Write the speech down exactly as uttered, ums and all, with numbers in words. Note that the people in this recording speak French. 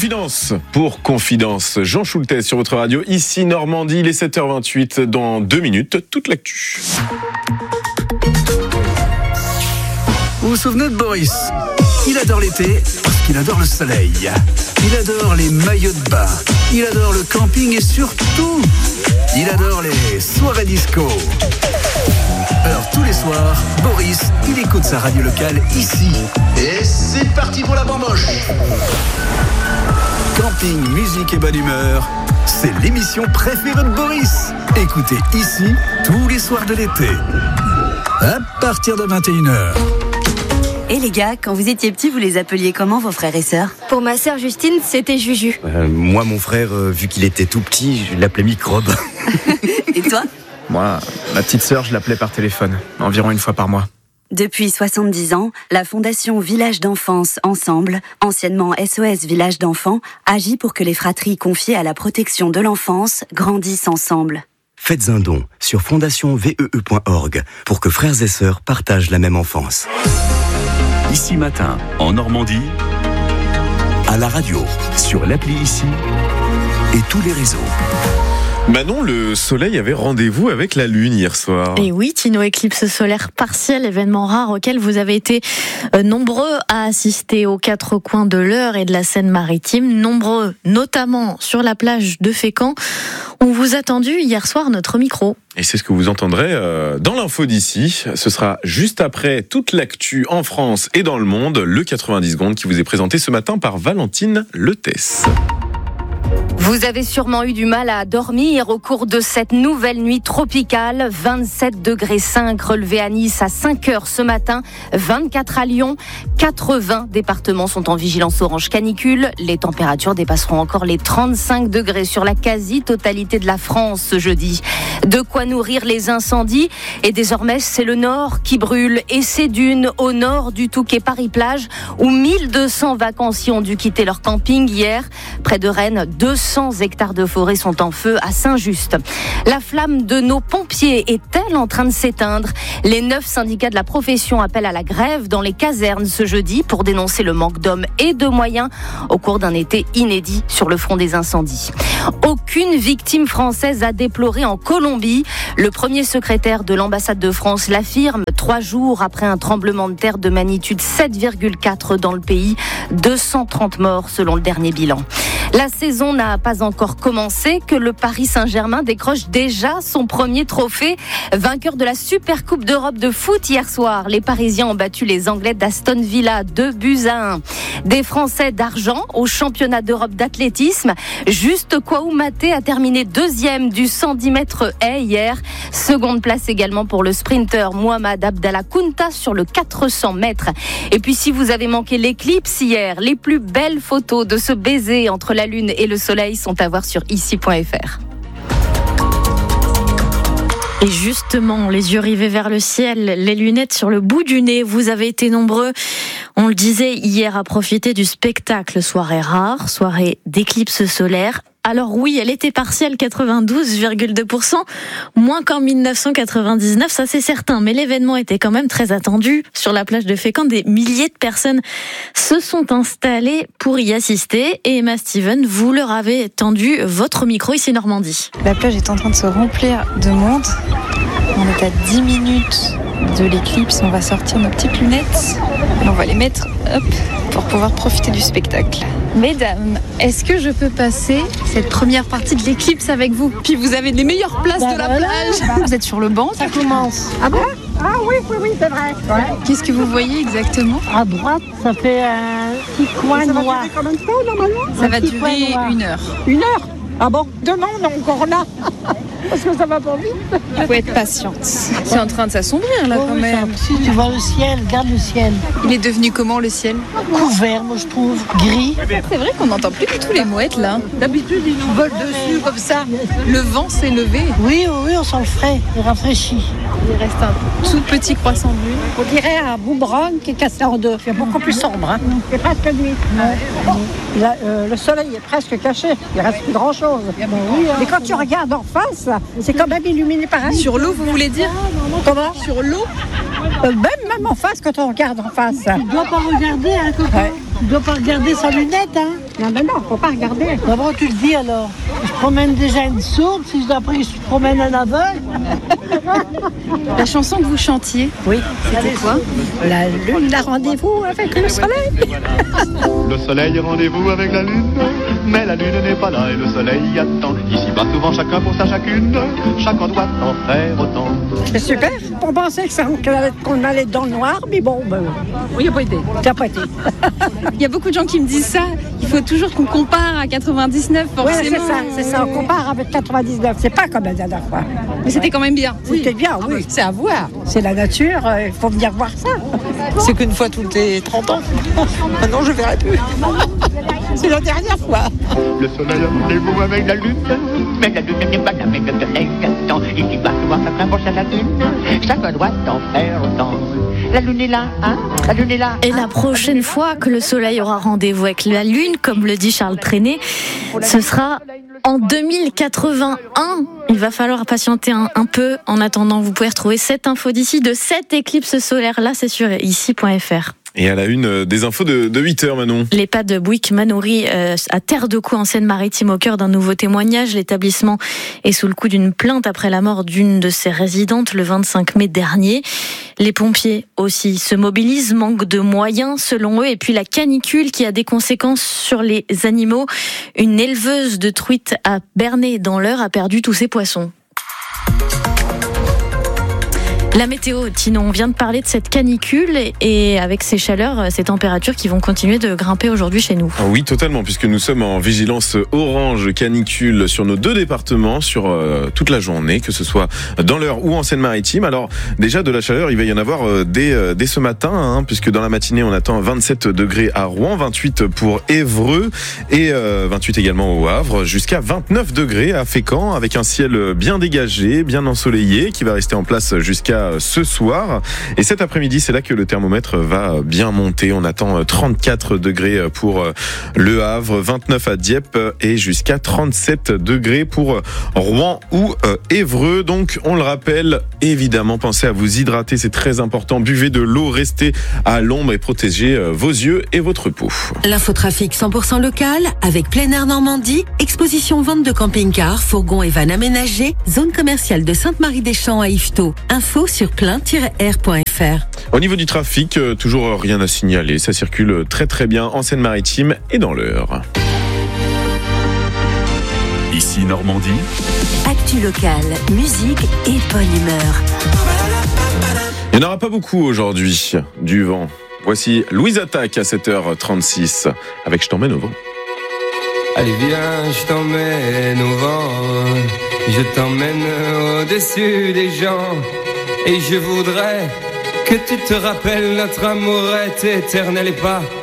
Confidence pour Confidence. Jean Schultes sur votre radio, ici Normandie, il est sept heures vingt-huit. Dans deux minutes, toute l'actu. Vous vous souvenez de Boris ? Il adore l'été parce qu'il adore le soleil. Il adore les maillots de bain. Il adore le camping et surtout, il adore les soirées disco. Alors tous les soirs, Boris, il écoute sa radio locale ici. Et c'est parti pour la bamboche. Camping, musique et bonne humeur, c'est l'émission préférée de Boris. Écoutez ici tous les soirs de l'été. À partir de vingt et une heures. Et les gars, quand vous étiez petits, vous les appeliez comment vos frères et sœurs ? Pour ma sœur Justine, c'était Juju. Euh, moi, mon frère, euh, vu qu'il était tout petit, je l'appelais Microbe. Et toi ? Moi, ma petite sœur, je l'appelais par téléphone, environ une fois par mois. Depuis soixante-dix ans, la Fondation Village d'Enfance Ensemble, anciennement S O S Village d'Enfants, agit pour que les fratries confiées à la protection de l'enfance grandissent ensemble. Faites un don sur fondation v e e point org pour que frères et sœurs partagent la même enfance. Ici Matin, en Normandie, à la radio, sur l'appli Ici et tous les réseaux. Manon, le soleil avait rendez-vous avec la lune hier soir. Et oui, Tino, éclipse solaire partielle, événement rare auquel vous avez été nombreux à assister aux quatre coins de l'Eure et de la Seine-Maritime, nombreux notamment sur la plage de Fécamp. On vous a tendu hier soir notre micro. Et c'est ce que vous entendrez euh, dans l'info d'ici. Ce sera juste après toute l'actu en France et dans le monde, le quatre-vingt-dix secondes qui vous est présenté ce matin par Valentine Letès. Vous avez sûrement eu du mal à dormir au cours de cette nouvelle nuit tropicale. vingt-sept degrés cinq relevés à Nice à cinq heures ce matin, vingt-quatre à Lyon. quatre-vingts départements sont en vigilance orange canicule. Les températures dépasseront encore les trente-cinq degrés sur la quasi-totalité de la France ce jeudi. De quoi nourrir les incendies. Et désormais, c'est le nord qui brûle. Et c'est dunes au nord du Touquet Paris-Plage où mille deux cents vacanciers ont dû quitter leur camping hier. Près de Rennes, deux cents hectares de forêt sont en feu à Saint-Just. La flamme de nos pompiers est-elle en train de s'éteindre ? Les neuf syndicats de la profession appellent à la grève dans les casernes ce jeudi pour dénoncer le manque d'hommes et de moyens au cours d'un été inédit sur le front des incendies. Aucune victime française à déplorer en Colombie. Le premier secrétaire de l'ambassade de France l'affirme trois jours après un tremblement de terre de magnitude sept virgule quatre dans le pays. deux cent trente morts selon le dernier bilan. La saison n'a pas encore commencé que le Paris Saint-Germain décroche déjà son premier trophée. Vainqueur de la Super Coupe d'Europe de foot hier soir, les Parisiens ont battu les Anglais d'Aston Villa deux buts à un. Des Français d'argent au championnat d'Europe d'athlétisme. Juste Koumaté a terminé deuxième du cent dix mètres haies hier. Seconde place également pour le sprinter Mohamed Abdallah Kounta sur le quatre cents mètres. Et puis si vous avez manqué l'éclipse hier, les plus belles photos de ce baiser entre la lune et le soleil sont à voir sur ici point f r. Et justement, les yeux rivés vers le ciel, les lunettes sur le bout du nez, vous avez été nombreux, on le disait hier, à profiter du spectacle soirée rare, soirée d'éclipse solaire. Alors oui, elle était partielle, quatre-vingt-douze virgule deux pour cent, moins qu'en dix-neuf cent quatre-vingt-dix-neuf, ça c'est certain. Mais l'événement était quand même très attendu. Sur la plage de Fécamp, des milliers de personnes se sont installées pour y assister. Et Emma Steven, vous leur avez tendu votre micro ici Normandie. La plage est en train de se remplir de monde. On est à dix minutes de l'éclipse. On va sortir nos petites lunettes et on va les mettre hop, pour pouvoir profiter du spectacle. Mesdames, est-ce que je peux passer cette première partie de l'éclipse avec vous ? Puis vous avez les meilleures places bah de la voilà. plage. Vous êtes sur le banc. Ça commence. Ah bon ? Ah oui, oui, oui, c'est vrai. Ouais. Qu'est-ce que vous voyez exactement ? À droite, ça fait un petit coin noir. Ça va durer combien de temps normalement ? Ça va durer une heure. Une heure ? Ah bon ? Demain, on est encore là. Parce que ça va pas vite. Il faut être patiente. C'est en train de s'assombrir là oh, quand même. Si tu vois le ciel, regarde le ciel. Il est devenu comment le ciel ? Couvert, moi je trouve, gris. C'est vrai qu'on n'entend plus du tout les mouettes là. D'habitude ils nous volent dessus comme ça. Le vent s'est levé. Oui, oui, on sent le frais, il rafraîchit. Il reste un tout petit croissant de lune. On dirait un boomerang qui est cassé en deux. C'est beaucoup plus sombre. Hein. C'est presque nuit. Ouais. Là, euh, le soleil est presque caché. Il reste plus grand chose. chose. Mais quand tu regardes en face, c'est quand même illuminé pareil. Sur l'eau, vous voulez dire? Comment? Sur l'eau? Euh, même, même en face, quand on regarde en face. Tu dois pas regarder, hein, coco. Ouais. Tu dois pas regarder sans lunettes, hein. Non, mais non, faut pas regarder. D'abord, tu le dis alors. Je promène déjà une sourde, si après je promène un aveugle. La chanson que vous chantiez, oui, c'était quoi? La lune a rendez-vous avec le soleil. Le soleil a rendez-vous avec la lune, mais la lune n'est pas là et le soleil attend. Ici-bas, souvent chacun pour sa chacune, chacun doit en faire autant. C'est super. On pensait que ça, qu'on allait dans le noir, mais bon, ben, oui, il n'y a pas été. Ça n'a pas été. Il y a beaucoup de gens qui me disent ça. Il faut toujours qu'on compare à quatre-vingt-dix-neuf, forcément. Oui, c'est ça, c'est ça. On compare avec quatre-vingt-dix-neuf. C'est pas comme la dernière fois. Mais c'était quand même bien. C'était oui. bien, oui. Ah bah, c'est à voir. C'est la nature. Il euh, faut venir voir ça. C'est qu'une fois tous les trente ans. Maintenant, je ne verrai plus. C'est la dernière fois. Le soleil a rendez-vous avec la lune, mais la lune n'est pas là avec le soleil attend. Il va souvent chacun pour sa lune, chacun doit en faire autant. La lune est là, hein? La lune est là. Et la prochaine fois que le soleil aura rendez-vous avec la lune, comme le dit Charles Trenet, ce sera en deux mille quatre-vingt-un. Il va falloir patienter un, un peu. En attendant, vous pouvez retrouver cette info d'ici de cette éclipse solaire. Là, c'est sur ici point f r. Et à la une, euh, des infos de, de huit heures, Manon. L'EHPAD Bouygues-Manoury euh, à Terre-de-Caux en Seine-Maritime au cœur d'un nouveau témoignage. L'établissement est sous le coup d'une plainte après la mort d'une de ses résidentes le vingt-cinq mai dernier. Les pompiers aussi se mobilisent, manque de moyens selon eux. Et puis la canicule qui a des conséquences sur les animaux. Une éleveuse de truites à Bernay dans l'Eure a perdu tous ses poissons. La météo, Tino, on vient de parler de cette canicule et avec ces chaleurs, ces températures qui vont continuer de grimper aujourd'hui chez nous. Ah oui, totalement, puisque nous sommes en vigilance orange canicule sur nos deux départements sur euh, toute la journée, que ce soit dans l'Eure ou en Seine-Maritime. Alors déjà de la chaleur, il va y en avoir euh, dès, euh, dès ce matin, hein, puisque dans la matinée on attend vingt-sept degrés à Rouen, vingt-huit pour Évreux et euh, vingt-huit également au Havre, jusqu'à vingt-neuf degrés à Fécamp, avec un ciel bien dégagé, bien ensoleillé, qui va rester en place jusqu'à ce soir. Et cet après-midi, c'est là que le thermomètre va bien monter. On attend trente-quatre degrés pour Le Havre, vingt-neuf à Dieppe et jusqu'à trente-sept degrés pour Rouen ou Évreux. Donc, on le rappelle, évidemment, pensez à vous hydrater, c'est très important. Buvez de l'eau, restez à l'ombre et protégez vos yeux et votre peau. L'infotrafic cent pour cent local avec Plein Air Normandie, exposition vente de camping-cars, fourgons et vannes aménagés, zone commerciale de Sainte-Marie-des-Champs à Yvetot. Info sur plein tiret air point f r. Au niveau du trafic, toujours rien à signaler. Ça circule très très bien en Seine-Maritime et dans l'Eure. Ici Normandie. Actu locale, musique et bonne humeur. Il n'y en aura pas beaucoup aujourd'hui, du vent. Voici Louise Attaque à sept heures trente-six avec Je t'emmène au vent. Allez viens, je t'emmène au vent, je t'emmène au-dessus des gens, et je voudrais que tu te rappelles, notre amour est éternel et pas